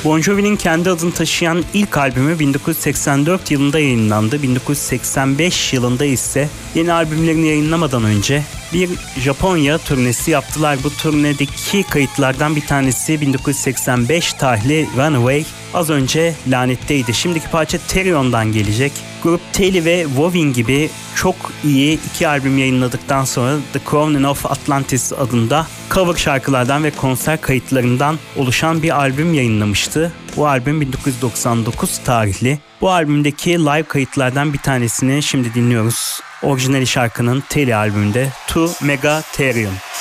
Bon Jovi'nin kendi adını taşıyan ilk albümü 1984 yılında yayınlandı. 1985 yılında ise yeni albümlerini yayınlamadan önce bir Japonya turnesi yaptılar. Bu turnedeki kayıtlardan bir tanesi 1985 tarihli Runaway. Az önce Lanet'teydi. Şimdiki parça Therion'dan gelecek. Grup Telly ve Wovin gibi çok iyi iki albüm yayınladıktan sonra The Crowning of Atlantis adında cover şarkılardan ve konser kayıtlarından oluşan bir albüm yayınlamıştı. Bu albüm 1999 tarihli. Bu albümdeki live kayıtlardan bir tanesini şimdi dinliyoruz. Orijinali şarkının Telly albümünde To Mega Therion.